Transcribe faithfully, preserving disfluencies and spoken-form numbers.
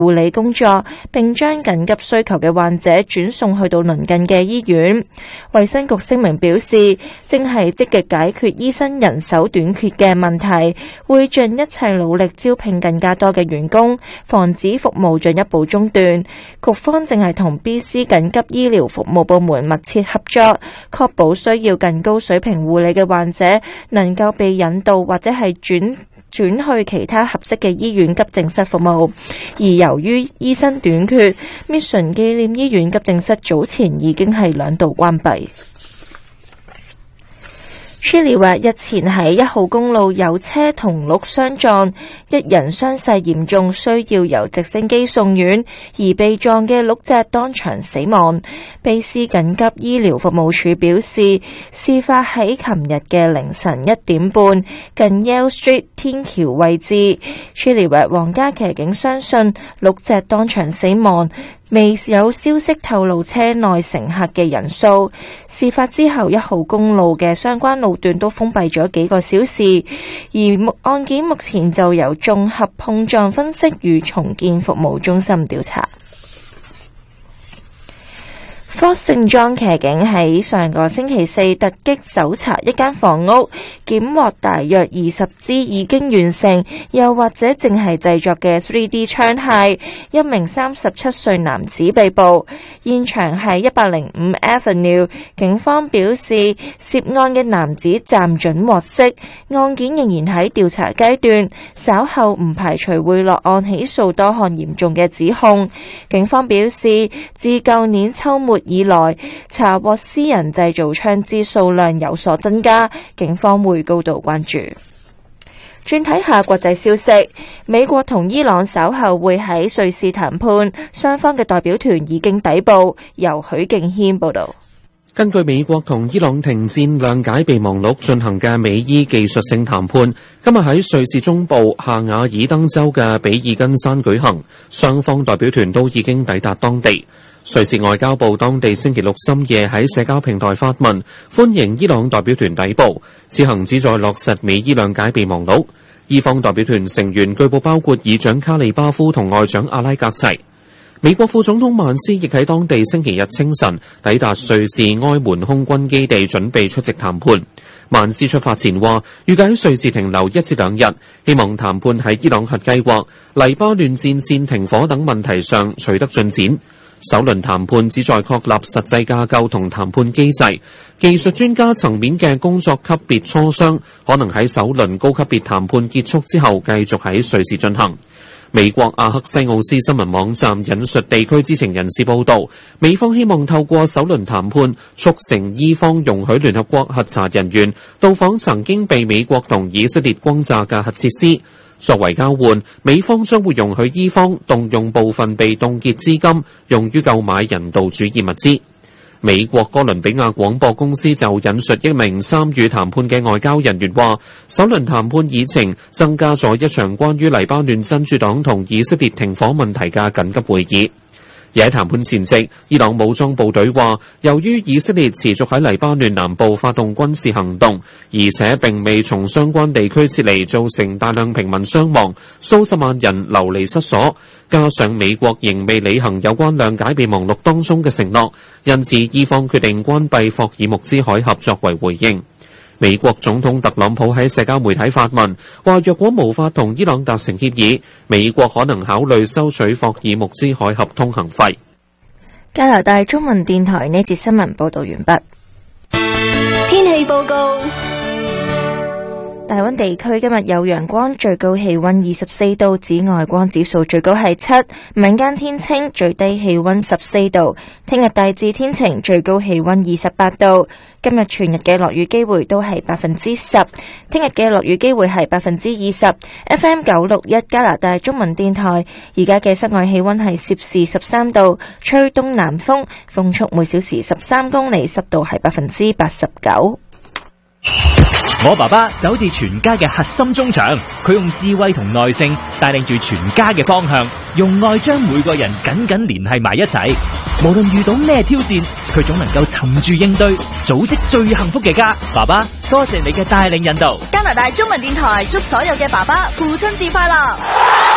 護理工作，並將緊急需求嘅患者轉送去到鄰近嘅醫院。衛生局聲明表示，正係積極解決醫生人手短缺嘅問題，會盡一切努力招聘更加多嘅員工，防止服務進一步中斷。局方正係同 B C 緊急醫療服務部門密切合作，確保需要更高水平護理嘅患者能夠被引導或者係轉轉去其他合適嘅醫院急症室服務。而由於醫生短缺， Mission 紀念醫院急症室早前已經係兩度關閉。Chile 話日前喺一號公路有車同鹿相撞，一人傷勢嚴重，需要由直升機送院，而被撞嘅鹿隻當場死亡。卑斯緊急醫療服務處表示，事發喺琴日嘅凌晨一點半，近 Yale Street 天橋位置。Chile 話皇家騎警相信鹿隻當場死亡，未有消息透露車內乘客嘅人數。事發之後，一號公路嘅相關路段都封閉咗幾個小時，而案件目前就由綜合碰撞分析與重建服務中心調查。Fort Saint John 騎警喺上個星期四突擊搜查一間房屋，檢獲大約二十支已經完成又或者淨係製作嘅 三 D 槍械，一名三十七歲男子被捕。現場係一百零五 Avenue， 警方表示涉案嘅男子暫准獲釋，案件仍然喺調查階段，稍後唔排除會落案起訴多項嚴重嘅指控。警方表示，自舊年秋末以來，查獲私人製造槍支數量有所增加，警方會高度關注。轉睇下國際消息，美國同伊朗稍後會喺瑞士談判，雙方嘅代表團已經抵埗。由許敬軒報道。 根據美國同伊朗停戰諒解備忘錄進行嘅美伊技術性談判，今日喺瑞士中部夏瓦爾登州嘅比爾根山舉行，雙方代表團都已經抵達當地。瑞士外交部當地星期六深夜喺社交平台發文，歡迎伊朗代表團抵埗，此行旨在落實美伊諒解備忘錄。伊方代表團成員據報包括議長卡利巴夫同外長阿拉格齊。美國副總統曼斯亦喺當地星期日清晨抵達瑞士埃門空軍基地，準備出席談判。曼斯出發前話，預計喺瑞士停留一至兩日，希望談判喺伊朗核計劃、黎巴嫩戰線停火等問題上取得進展。首輪談判旨在確立實際架構同談判機制，技術專家層面嘅工作級別磋商可能喺首輪高級別談判結束之後繼續喺瑞士進行。美國阿克西奧斯新聞網站引述地區知情人士報道，美方希望透過首輪談判促成伊方容許聯合國核查人員到訪曾經被美國同以色列轟炸嘅核設施。作為交換，美方將會容許伊方動用部分被凍結資金，用於購買人道主義物資。美國哥倫比亞廣播公司就引述一名參與談判嘅外交人員話，首輪談判議程增加咗一場關於黎巴嫩真主黨同以色列停火問題嘅緊急會議。而喺談判前夕，伊朗武裝部隊話，由於以色列持續喺黎巴嫩南部發動軍事行動，而且並未從相關地區撤離，造成大量平民傷亡，數十萬人流離失所，加上美國仍未履行有關諒解備忘錄當中嘅承諾，因此伊方決定關閉霍爾木茲海峽作為回應。美國總統特朗普喺社交媒體發文，話若果無法同伊朗達成協議，美國可能考慮收取霍爾木茲海峽通行費。 加拿大中文電台呢節新聞報道完畢。 天氣報告。 大溫地區今日有陽光，最高氣溫二十四度，紫外光指數最高係七，晚間天清，最低氣溫十四度。聽日大致天晴，最高氣溫二十八度。今日全日嘅落雨機會都係百分之十，聽日嘅落雨機會係百分之二十。F M 九六一加拿大中文電台，而家嘅室外氣溫係攝氏十三度，吹東南風，風速每小時十三公里，濕度係百分之八十九。 我爸爸就好似全家嘅核心中場，佢用智慧同耐性帶領住全家嘅方向，用愛將每個人緊緊連繫埋一齊。無論遇到咩挑戰，佢總能夠沉住應對，組織最幸福嘅家。爸爸，多謝你嘅帶領引導。 加拿大中文電台祝所有嘅爸爸父親節快樂。